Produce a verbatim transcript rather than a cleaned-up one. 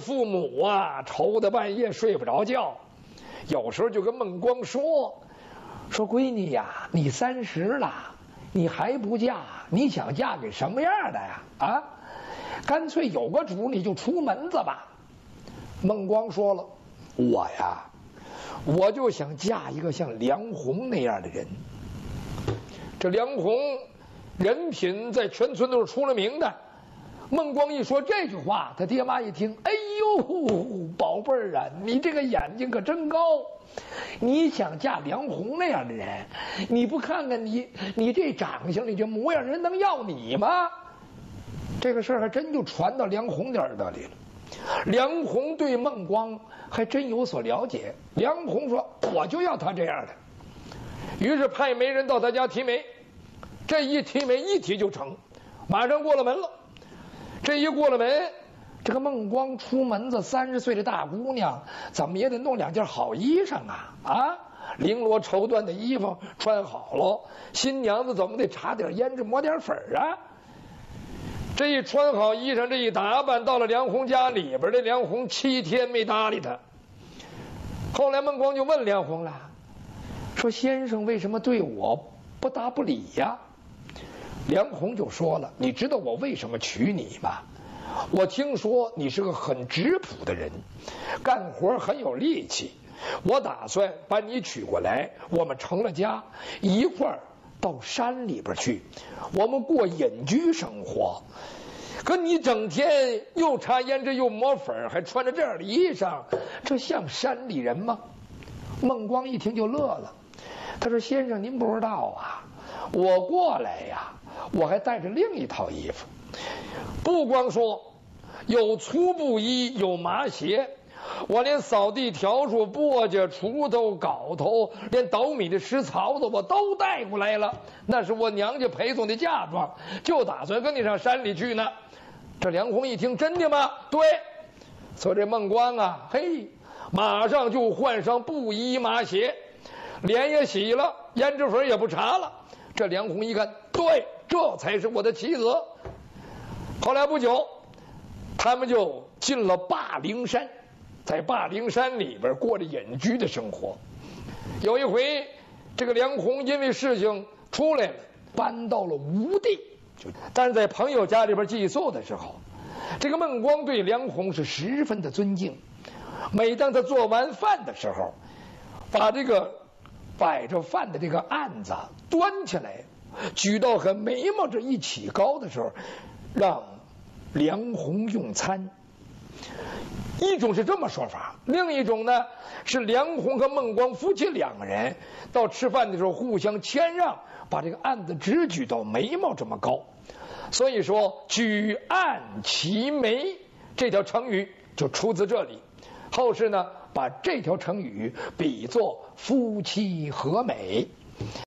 父母啊，愁得半夜睡不着觉，有时候就跟孟光说：“说闺女呀，你三十了，你还不嫁，你想嫁给什么样的呀？啊，干脆有个主你就出门子吧。”孟光说了：“我呀，我就想嫁一个像梁红那样的人。这梁红人品在全村都是出了名的。”孟光一说这句话，他爹妈一听，哎呦，宝贝儿啊，你这个眼睛可真高！你想嫁梁红那样的人，你不看看你你这长相，你这模样，人能要你吗？这个事儿还真就传到梁红的耳朵里了。梁红对孟光还真有所了解。梁红说：“我就要他这样的。”于是派媒人到他家提媒，这一提媒一提就成，马上过了门了。这一过了门，这个孟光出门子，三十岁的大姑娘，怎么也得弄两件好衣裳啊！啊，绫罗绸缎的衣服穿好了，新娘子怎么得擦点胭脂，抹点粉啊？这一穿好衣裳，这一打扮，到了梁红家里边，这梁红七天没搭理他。后来孟光就问梁红了，说：“先生为什么对我不答不理呀？”梁红就说了：“你知道我为什么娶你吗？我听说你是个很质朴的人，干活很有力气，我打算把你娶过来，我们成了家，一块儿到山里边去，我们过隐居生活。可你整天又擦胭脂又抹粉，还穿着这样的衣裳，这像山里人吗？”孟光一听就乐了，他说：“先生您不知道啊，我过来呀，我还带着另一套衣服，不光说有粗布衣，有麻鞋，我连扫地笤帚、簸箕、锄头、镐头，连捣米的石槽子我都带过来了，那是我娘家陪送的嫁妆，就打算跟你上山里去呢。”这梁红一听：“真的吗？”“对。”所以这孟光啊，嘿，马上就换上布衣麻鞋，脸也洗了，胭脂粉也不擦了。这梁红一看，对，这才是我的妻子。后来不久，他们就进了霸陵山，在霸陵山里边过着隐居的生活。有一回，这个梁红因为事情出来了，搬到了吴地，但是在朋友家里边寄宿的时候，这个孟光对梁红是十分的尊敬。每当他做完饭的时候，把这个摆着饭的这个案子端起来，举到和眉毛这一起高的时候，让梁红用餐。一种是这么说法，另一种呢是梁红和孟光夫妻两个人到吃饭的时候互相谦让，把这个案子只举到眉毛这么高。所以说举案齐眉这条成语就出自这里。后世呢把这条成语比作夫妻和美。